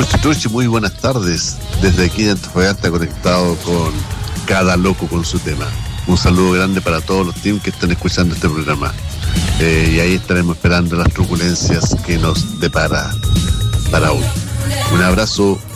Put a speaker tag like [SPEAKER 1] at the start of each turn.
[SPEAKER 1] Truchi, muy buenas tardes. Desde aquí de Antofagasta, conectado con cada loco con su tema. Un saludo grande para todos los teams que están escuchando este programa. Y ahí estaremos esperando las turbulencias que nos depara para hoy. Un abrazo.